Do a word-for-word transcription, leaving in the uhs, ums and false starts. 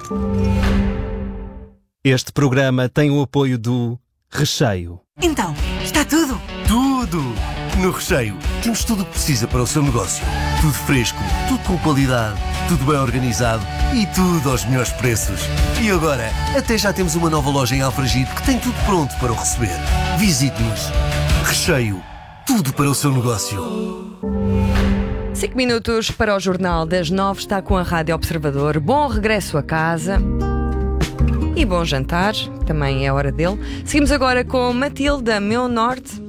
Este programa tem o apoio do Recheio. Então, está tudo? Tudo! No Recheio temos tudo o que precisa para o seu negócio. Tudo fresco, tudo com qualidade, tudo bem organizado e tudo aos melhores preços. E agora, até já temos uma nova loja em Alfragide que tem tudo pronto para o receber. Visite-nos. Recheio. Tudo para o seu negócio. Cinco minutos para o Jornal das Nove. Está com a Rádio Observador. Bom regresso a casa. E bom jantar. Também é hora dele. Seguimos agora com Matilda, Meu Norte.